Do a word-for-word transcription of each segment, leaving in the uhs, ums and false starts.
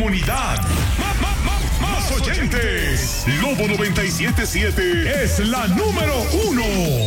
comunidad. ¡Más, más, más, más oyentes! Lobo noventa y siete punto siete es la número uno.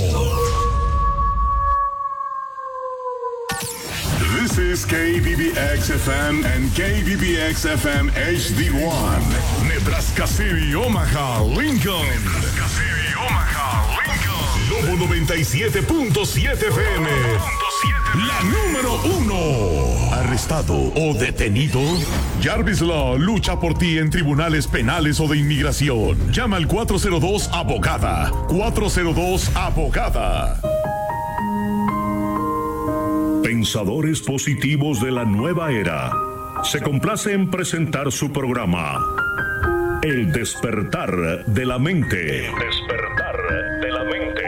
This is K B B X F M and K B B X F M H D one. Nebraska City, Omaha, Lincoln. Nebraska City, Omaha, Lincoln. Lobo noventa y siete punto siete F M. La número uno. ¿Arrestado o detenido? Jarvis Law lucha por ti en tribunales penales o de inmigración. Llama al cuatro cero dos abogada. cuatro cero dos abogada. Pensadores positivos de la nueva era. Se complace en presentar su programa El despertar de la mente. El despertar de la mente.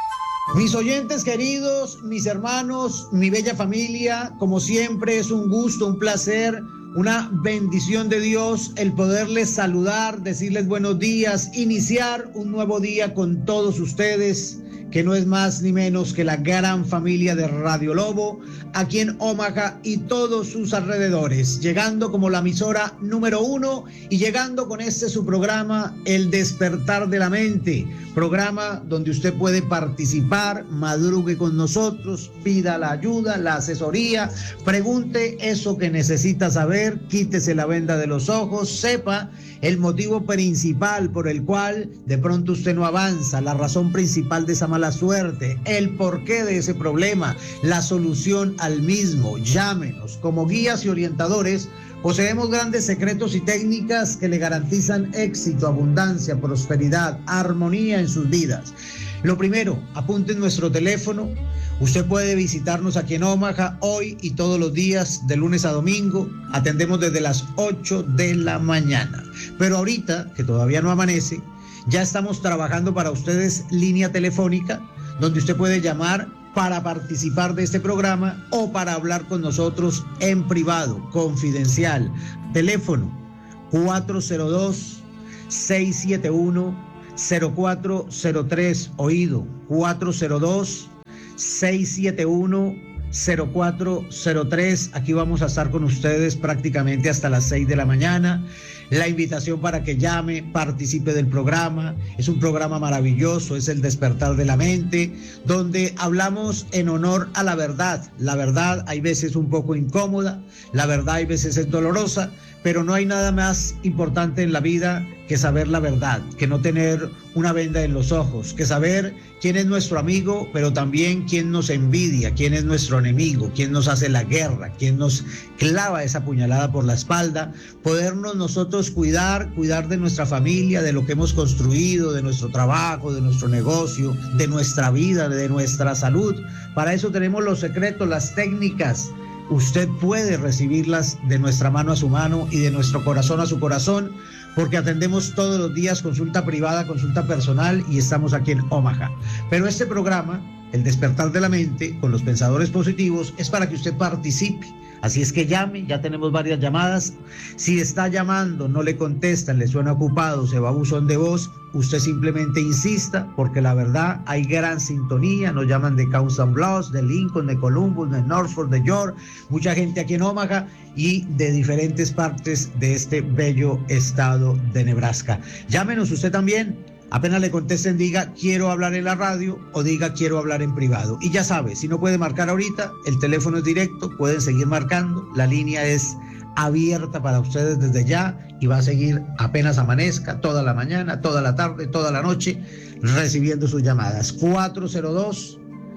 Mis oyentes queridos, mis hermanos, mi bella familia, como siempre es un gusto, un placer, una bendición de Dios el poderles saludar, decirles buenos días, iniciar un nuevo día con todos ustedes, que no es más ni menos que la gran familia de Radio Lobo, aquí en Omaha y todos sus alrededores, llegando como la emisora número uno y llegando con este su programa, El Despertar de la Mente, programa donde usted puede participar, madrugue con nosotros, pida la ayuda, la asesoría, pregunte eso que necesita saber, quítese la venda de los ojos, sepa el motivo principal por el cual de pronto usted no avanza, la razón principal de esa mala suerte, el porqué de ese problema, la solución al mismo. Llámenos. Como guías y orientadores, poseemos grandes secretos y técnicas que le garantizan éxito, abundancia, prosperidad, armonía en sus vidas. Lo primero, apunten nuestro teléfono. Usted puede visitarnos aquí en Omaha hoy y todos los días, de lunes a domingo. Atendemos desde las ocho de la mañana. Pero ahorita, que todavía no amanece, ya estamos trabajando para ustedes línea telefónica, donde usted puede llamar para participar de este programa o para hablar con nosotros en privado, confidencial. Teléfono cuatro cero dos, seis siete uno, cero cuatro cero tres, oído, cuatro cero dos, seis siete uno, cero cuatro cero tres. Aquí vamos a estar con ustedes prácticamente hasta las seis de la mañana. La invitación para que llame, participe del programa. Es un programa maravilloso, es El Despertar de la Mente, donde hablamos en honor a la verdad. La verdad hay veces un poco incómoda, la verdad hay veces es dolorosa, pero no hay nada más importante en la vida que saber la verdad, que no tener una venda en los ojos, que saber quién es nuestro amigo, pero también quién nos envidia, quién es nuestro enemigo, quién nos hace la guerra, quién nos clava esa puñalada por la espalda, podernos nosotros cuidar, cuidar de nuestra familia, de lo que hemos construido, de nuestro trabajo, de nuestro negocio, de nuestra vida, de nuestra salud. Para eso tenemos los secretos, las técnicas. Usted puede recibirlas de nuestra mano a su mano y de nuestro corazón a su corazón, porque atendemos todos los días consulta privada, consulta personal, y estamos aquí en Omaha. Pero este programa, El Despertar de la Mente, con los pensadores positivos, es para que usted participe. Así es que llame, ya tenemos varias llamadas. Si está llamando, no le contestan, le suena ocupado, se va a buzón de voz, usted simplemente insista, porque la verdad hay gran sintonía. Nos llaman de Council Bluffs, de Lincoln, de Columbus, de Norfolk, de York, mucha gente aquí en Omaha y de diferentes partes de este bello estado de Nebraska. Llámenos usted también. Apenas le contesten, diga quiero hablar en la radio o diga quiero hablar en privado. Y ya sabe, si no puede marcar ahorita, el teléfono es directo, pueden seguir marcando. La línea es abierta para ustedes desde ya y va a seguir apenas amanezca, toda la mañana, toda la tarde, toda la noche, recibiendo sus llamadas. cuatro cero dos,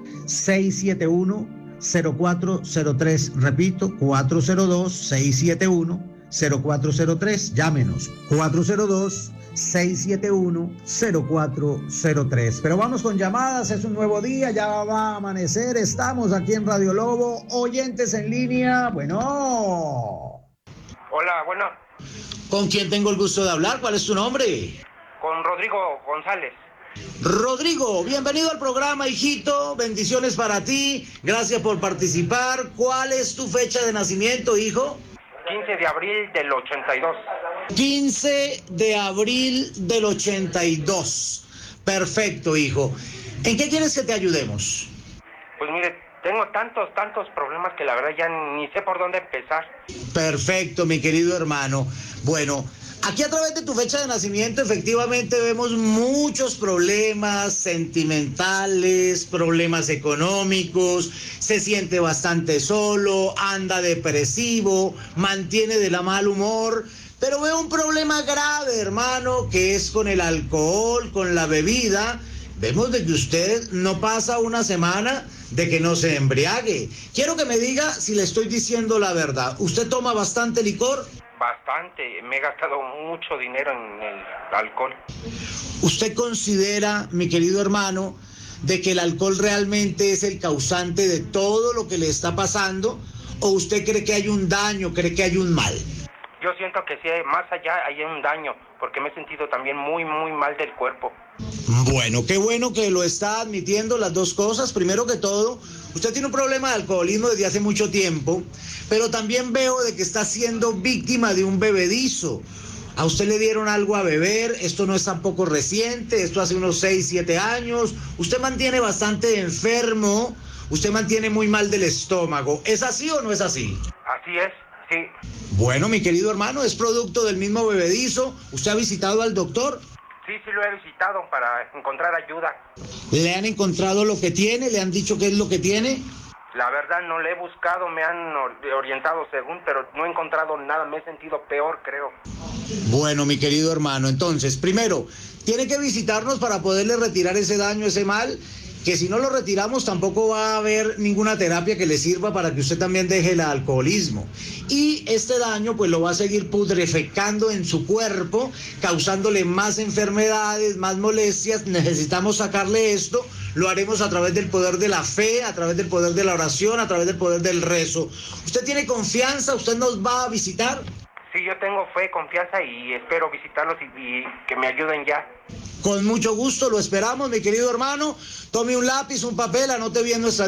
seis siete uno, cero cuatro cero tres. Repito, cuatro cero dos, seis siete uno, cero cuatro cero tres. Llámenos. cuatro cero dos, seis siete uno, cero cuatro cero tres. Pero vamos con llamadas, es un nuevo día, ya va a amanecer, estamos aquí en Radio Lobo, oyentes en línea, bueno. Hola, bueno. ¿Con quién tengo el gusto de hablar? ¿Cuál es tu nombre? Con Rodrigo González. Rodrigo, bienvenido al programa, hijito, bendiciones para ti, gracias por participar. ¿Cuál es tu fecha de nacimiento, hijo? quince de abril del ochenta y dos. quince de abril del ochenta y dos. Perfecto, hijo. ¿En qué quieres que te ayudemos? Pues mire, Tengo tantos, tantos problemas que la verdad ya ni sé por dónde empezar. Perfecto, mi querido hermano. Bueno, aquí a través de tu fecha de nacimiento efectivamente vemos muchos problemas sentimentales, problemas económicos, se siente bastante solo, anda depresivo, mantiene de la mal humor, pero veo un problema grave, hermano, que es con el alcohol, con la bebida. Vemos de que usted no pasa una semana de que no se embriague. Quiero que me diga si le estoy diciendo la verdad. ¿Usted toma bastante licor? Bastante, me he gastado mucho dinero en el alcohol. ¿Usted considera, mi querido hermano, de que el alcohol realmente es el causante de todo lo que le está pasando? ¿O usted cree que hay un daño, cree que hay un mal? Yo siento que sí, más allá hay un daño, porque me he sentido también muy, muy mal del cuerpo. Bueno, qué bueno que lo está admitiendo las dos cosas. Primero que todo, usted tiene un problema de alcoholismo desde hace mucho tiempo, pero también veo de que está siendo víctima de un bebedizo. A usted le dieron algo a beber, esto no es tampoco reciente, esto hace unos seis, siete años. Usted mantiene bastante enfermo, usted mantiene muy mal del estómago. ¿Es así o no es así? Así es, sí. Bueno, mi querido hermano, es producto del mismo bebedizo. ¿Usted ha visitado al doctor? Sí, sí lo he visitado para encontrar ayuda. ¿Le han encontrado lo que tiene? ¿Le han dicho qué es lo que tiene? La verdad no le he buscado, me han orientado según, pero no he encontrado nada, me he sentido peor, creo. Bueno, mi querido hermano, entonces, primero, tiene que visitarnos para poderle retirar ese daño, ese mal, que si no lo retiramos tampoco va a haber ninguna terapia que le sirva para que usted también deje el alcoholismo. Y este daño pues lo va a seguir putrefactando en su cuerpo, causándole más enfermedades, más molestias. Necesitamos sacarle esto, lo haremos a través del poder de la fe, a través del poder de la oración, a través del poder del rezo. ¿Usted tiene confianza? ¿Usted nos va a visitar? Sí, yo tengo fe, confianza y espero visitarlos y, y que me ayuden ya. Con mucho gusto lo esperamos, mi querido hermano. Tome un lápiz, un papel, anote bien nuestra